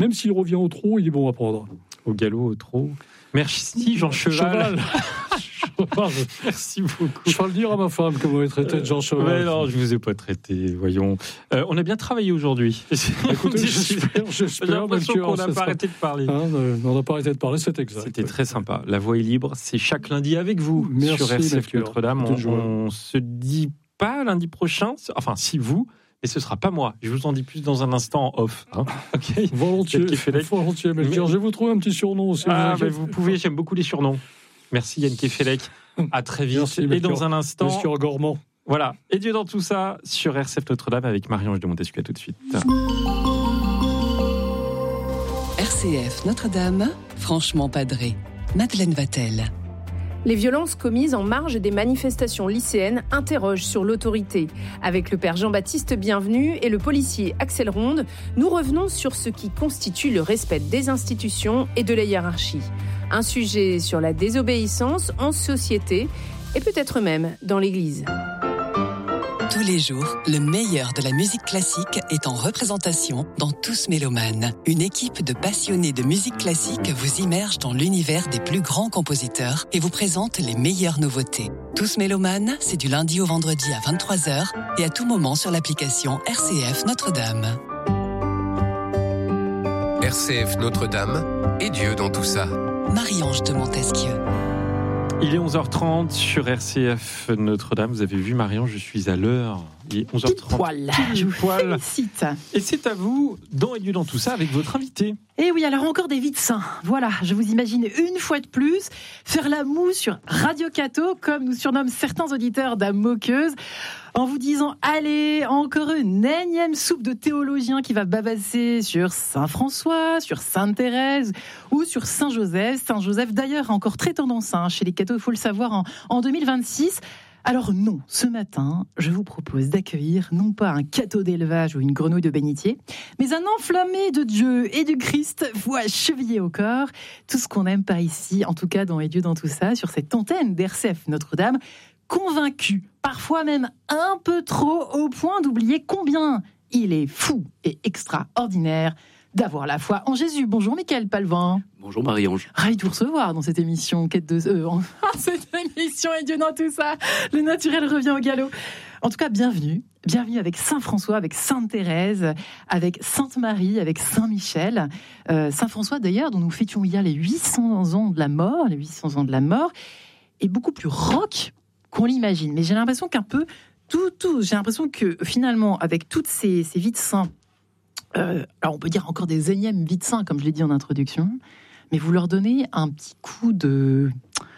Même s'il revient au trot, il est bon à prendre. Au galop, au trot. Merci Jean Cheval. Merci beaucoup. Je vais le dire à ma femme que vous m'avez traité de Jean Cheval. Mais non, je ne vous ai pas traité, voyons. On a bien travaillé aujourd'hui. Écoutez, j'espère. J'ai l'impression qu'on n'a pas arrêté de parler. On n'a pas arrêté de parler, c'est exact. C'était très sympa. La Voix est libre, c'est chaque lundi avec vous. Merci, sur RCF Notre-Dame. On se dit pas lundi prochain, enfin si vous, mais ce sera pas moi. Je vous en dis plus dans un instant en off. Okay. Volontiers, mais je vais vous trouver un petit surnom aussi. Vous pouvez, j'aime beaucoup les surnoms. Merci Yann Kefelec. À très vite. Merci, et dans un instant, Monsieur Gormand. Voilà. Et Dieu dans tout ça sur RCF Notre-Dame avec Marie-Ange de Montesquieu. À tout de suite. RCF Notre-Dame, franchement padré. Madeleine Vatel. Les violences commises en marge des manifestations lycéennes interrogent sur l'autorité. Avec le père Jean-Baptiste Bienvenu et le policier Axel Ronde, nous revenons sur ce qui constitue le respect des institutions et de la hiérarchie. Un sujet sur la désobéissance en société et peut-être même dans l'Église. Tous les jours, le meilleur de la musique classique est en représentation dans Tous Mélomanes. Une équipe de passionnés de musique classique vous immerge dans l'univers des plus grands compositeurs et vous présente les meilleures nouveautés. Tous Mélomanes, c'est du lundi au vendredi à 23h et à tout moment sur l'application RCF Notre-Dame. RCF Notre-Dame et Dieu dans tout ça. Marie-Ange de Montesquieu. Il est 11h30 sur RCF Notre-Dame. Vous avez vu, Marie-Ange, je suis à l'heure. Il est 11h30. Je vous félicite. Et c'est à vous, dans et Dieu dans tout ça, avec votre invité. Et oui, alors encore des vies de saints. Voilà, je vous imagine une fois de plus faire la moue sur Radio Cato, comme nous surnomment certains auditeurs d'âme moqueuse, en vous disant, allez, encore une énième soupe de théologiens qui va bavasser sur Saint François, sur Sainte Thérèse ou sur Saint Joseph. Saint Joseph, d'ailleurs, encore très tendance chez les cathos, il faut le savoir, en 2026. Alors non, ce matin, je vous propose d'accueillir non pas un catho d'élevage ou une grenouille de bénitier, mais un enflammé de Dieu et du Christ, voix chevillée au corps. Tout ce qu'on aime par ici, en tout cas dans Et Dieu dans tout ça, sur cette antenne d'RCF Notre-Dame, convaincu, parfois même un peu trop, au point d'oublier combien il est fou et extraordinaire d'avoir la foi en Jésus. Bonjour Mickaël Palvin. Bonjour Marie-Ange. Ravi de vous recevoir dans cette émission cette émission Et Dieu dans tout ça. Le naturel revient au galop. En tout cas, bienvenue. Bienvenue avec Saint François, avec Sainte Thérèse, avec Sainte Marie, avec Saint Michel. Saint François d'ailleurs, dont nous fêtions hier les 800 ans de la mort, est beaucoup plus rock qu'on l'imagine. Mais j'ai l'impression qu'un peu j'ai l'impression que finalement, avec toutes ces vies de saints, alors on peut dire encore des énièmes vies de saints, comme je l'ai dit en introduction, mais vous leur donnez un petit coup de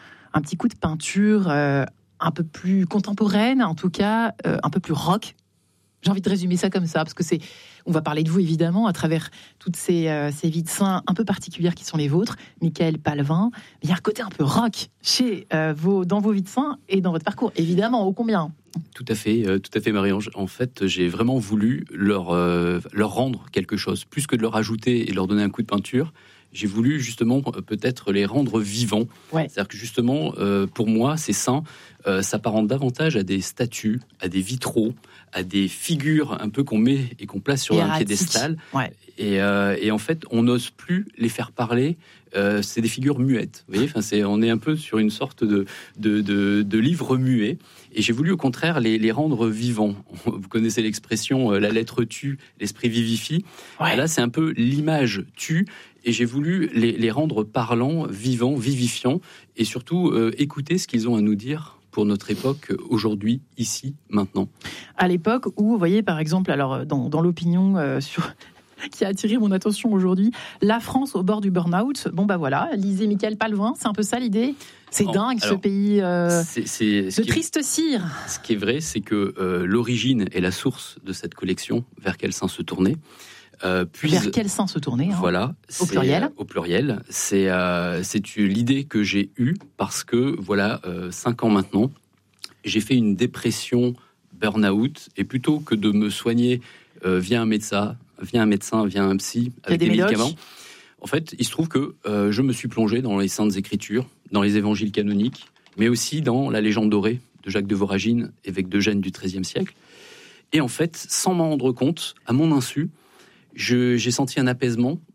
peinture un peu plus contemporaine, en tout cas un peu plus rock. J'ai envie de résumer ça comme ça, parce que on va parler de vous évidemment à travers toutes ces vies de saints un peu particulières qui sont les vôtres, Mickaël Palvin. Il y a un côté un peu rock dans vos vies de saints et dans votre parcours, évidemment, ô combien. Tout à fait, Marie-Ange. En fait, j'ai vraiment voulu leur rendre quelque chose, plus que de leur ajouter et leur donner un coup de peinture. J'ai voulu justement peut-être les rendre vivants. Ouais. C'est-à-dire que justement, pour moi, ces saints s'apparentent davantage à des statues, à des vitraux, à des figures un peu qu'on met et qu'on place sur un piédestal. Ouais. Et en fait, on n'ose plus les faire parler. C'est des figures muettes. Vous voyez, on est un peu sur une sorte de livre muet. Et j'ai voulu au contraire les rendre vivants. Vous connaissez l'expression la lettre tue, l'esprit vivifie. Ouais. Là, c'est un peu l'image tue. Et j'ai voulu les rendre parlants, vivants, vivifiants, et surtout écouter ce qu'ils ont à nous dire pour notre époque, aujourd'hui, ici, maintenant. À l'époque où, vous voyez, par exemple, alors dans l'opinion qui a attiré mon attention aujourd'hui, la France au bord du burn-out. Bon, bah voilà, lisez Mickaël Palvin, c'est un peu ça l'idée. C'est dingue, ce pays de triste cire. Ce qui est vrai, c'est que l'origine et la source de cette collection, vers quel saint se tourner, vers quel saint se tourner, voilà, au pluriel. Au pluriel, c'est l'idée que j'ai eue parce que 5 ans maintenant, j'ai fait une dépression burn-out et plutôt que de me soigner via un médecin, via un psy avec des médicaments. En fait, il se trouve que je me suis plongé dans les Saintes Écritures, dans les évangiles canoniques, mais aussi dans la légende dorée de Jacques de Voragine, évêque d'Eugène du XIIIe siècle. Et en fait, sans m'en rendre compte, à mon insu, j'ai senti un apaisement